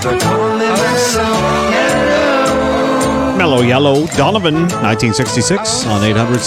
So come live my song yellow. Mellow Yellow, Donovan, 1966 on 800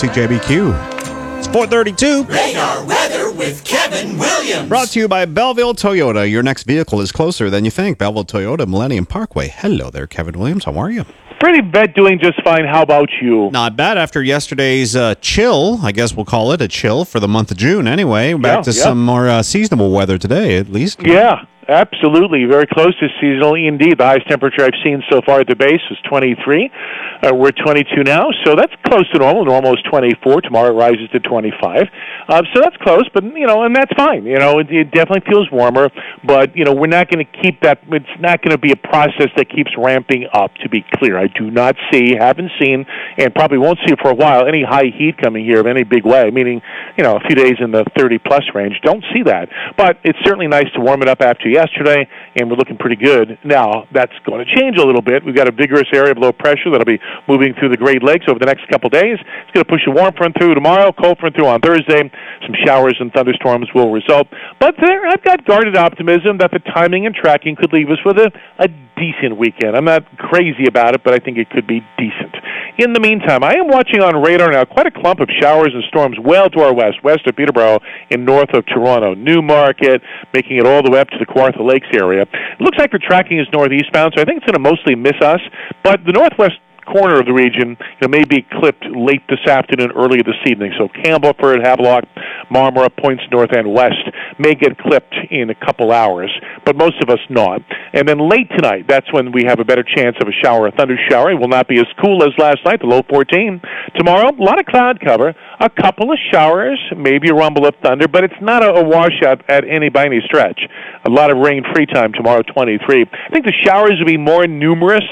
CJBQ. It's 4:32. Radar weather with Kevin Williams. Brought to you by Belleville Toyota. Your next vehicle is closer than you think. Belleville Toyota, Millennium Parkway. Hello there, Kevin Williams. How are you? Pretty bad, doing just fine. How about you? Not bad after yesterday's chill. I guess we'll call it a chill for the month of June anyway. Back to some more seasonable weather today, at least. Yeah, absolutely. Very close to seasonal indeed. The highest temperature I've seen so far at the base was 23. We're at 22 now, so that's close to normal. Normal is 24. Tomorrow it rises to 25. So that's close, but, and that's fine. It definitely feels warmer, but, we're not going to keep that. It's not going to be a process that keeps ramping up, to be clear. I do not haven't seen, and probably won't see for a while, any high heat coming here of any big way, meaning, a few days in the 30-plus range. Don't see that. But it's certainly nice to warm it up after yesterday, and we're looking pretty good. Now, that's going to change a little bit. We've got a vigorous area of low pressure that'll be moving through the Great Lakes over the next couple days. It's going to push a warm front through tomorrow, cold front through on Thursday. Some showers and thunderstorms will result. But there, I've got guarded optimism that the timing and tracking could leave us with a decent weekend. I'm not crazy about it, but I think it could be decent. In the meantime, I am watching on radar now quite a clump of showers and storms well to our west of Peterborough and north of Toronto. Newmarket, making it all the way up to the Kawartha Lakes area. It looks like the tracking is northeastbound, so I think it's going to mostly miss us. But the northwest corner of the region may be clipped late this afternoon, early this evening. So Campbellford, Havelock, Marmora, points north and west may get clipped in a couple hours, but most of us not. And then late tonight, that's when we have a better chance of a shower or thunder shower. It will not be as cool as last night, the low 14. Tomorrow, a lot of cloud cover, a couple of showers, maybe a rumble of thunder, but it's not a washout by any stretch. A lot of rain-free time tomorrow, 23. I think the showers will be more numerous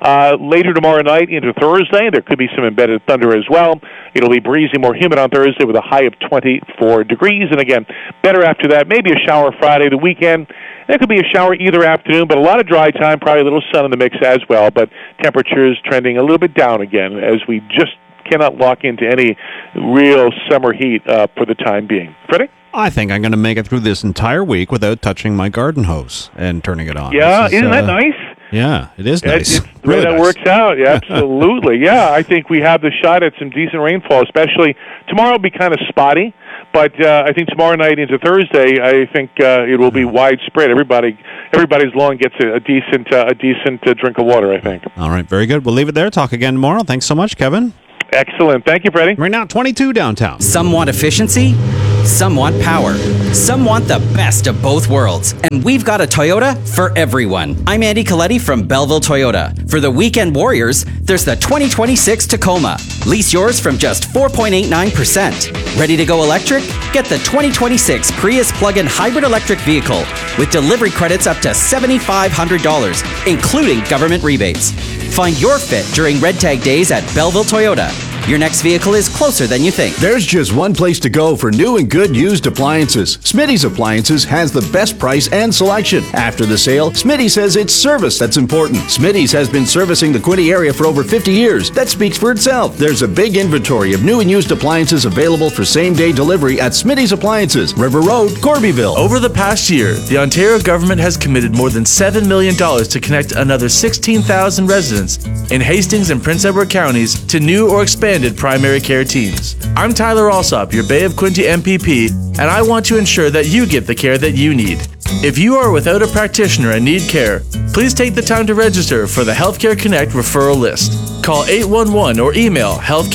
later tomorrow night into Thursday. There could be some embedded thunder as well. It'll be breezy, more humid on Thursday with a high of 24 degrees. And again, better after that. Maybe a shower Friday. The weekend, there could be a shower either afternoon, but a lot of dry time, probably a little sun in the mix as well. But temperatures trending a little bit down again as we just cannot lock into any real summer heat for the time being. Freddie? I think I'm going to make it through this entire week without touching my garden hose and turning it on. Yeah, isn't that nice? Yeah, it is nice. It's the way that works out. Yeah, absolutely. Yeah, I think we have the shot at some decent rainfall, especially tomorrow will be kind of spotty, but I think tomorrow night into Thursday, I think it will be widespread. Everybody's lawn gets a decent drink of water, I think. All right, very good. We'll leave it there. Talk again tomorrow. Thanks so much, Kevin. Excellent. Thank you, Freddie. Right now, 22 downtown. Some want efficiency, some want power, some want the best of both worlds. And we've got a Toyota for everyone. I'm Andy Coletti from Belleville Toyota. For the weekend warriors, there's the 2026 Tacoma. Lease yours from just 4.89%. Ready to go electric? Get the 2026 Prius plug-in hybrid electric vehicle with delivery credits up to $7,500, including government rebates. Find your fit during Red Tag Days at Belleville Toyota. Your next vehicle is closer than you think. There's just one place to go for new and good used appliances. Smitty's Appliances has the best price and selection. After the sale, Smitty says it's service that's important. Smitty's has been servicing the Quinte area for over 50 years. That speaks for itself. There's a big inventory of new and used appliances available for same-day delivery at Smitty's Appliances, River Road, Corbyville. Over the past year, the Ontario government has committed more than $7 million to connect another 16,000 residents in Hastings and Prince Edward counties to new or expanded primary care teams. I'm Tyler Alsop, your Bay of Quinte MPP, and I want to ensure that you get the care that you need. If you are without a practitioner and need care, please take the time to register for the Healthcare Connect referral list. Call 811 or email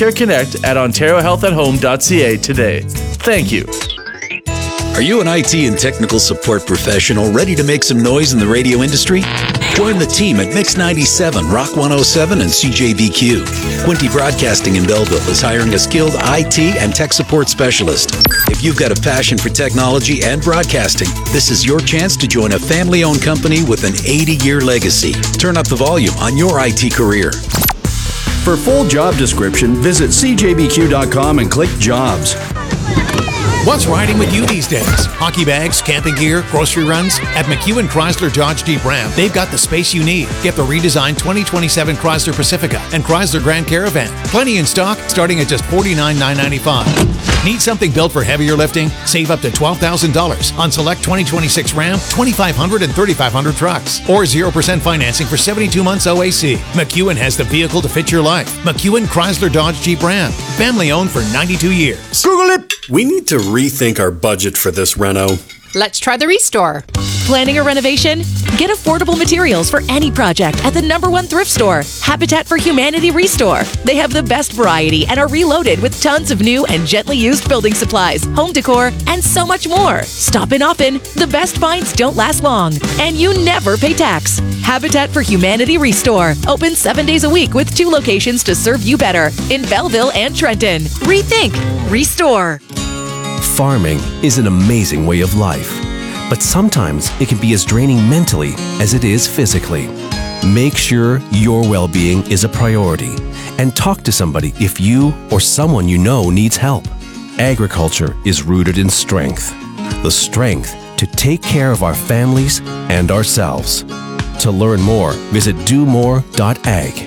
healthcareconnect@ontariohealthathome.ca today. Thank you. Are you an IT and technical support professional ready to make some noise in the radio industry? Join the team at Mix 97, Rock 107, and CJBQ. Quinte Broadcasting in Belleville is hiring a skilled IT and tech support specialist. If you've got a passion for technology and broadcasting, this is your chance to join a family-owned company with an 80-year legacy. Turn up the volume on your IT career. For full job description, visit cjbq.com and click Jobs. What's riding with you these days? Hockey bags, camping gear, grocery runs? At McEwen Chrysler Dodge Jeep Ram, they've got the space you need. Get the redesigned 2027 Chrysler Pacifica and Chrysler Grand Caravan. Plenty in stock, starting at just $49,995. Need something built for heavier lifting? Save up to $12,000 on select 2026 Ram, 2500 and 3500 trucks. Or 0% financing for 72 months OAC. McEwen has the vehicle to fit your life. McEwen Chrysler Dodge Jeep Ram. Family owned for 92 years. Google it! We need to rethink our budget for this reno. Let's try the Restore. Planning a renovation? Get affordable materials for any project at the #1 thrift store, Habitat for Humanity Restore. They have the best variety and are reloaded with tons of new and gently used building supplies, home decor, and so much more. Stop in often. The best finds don't last long, and you never pay tax. Habitat for Humanity Restore. Open 7 days a week with 2 locations to serve you better in Belleville and Trenton. Rethink. Restore. Farming is an amazing way of life, but sometimes it can be as draining mentally as it is physically. Make sure your well-being is a priority and talk to somebody if you or someone you know needs help. Agriculture is rooted in strength, the strength to take care of our families and ourselves. To learn more, visit domore.ag.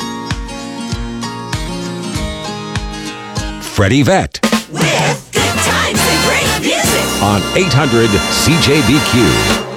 Freddie Vett. With good times and great music. On 800 CJBQ.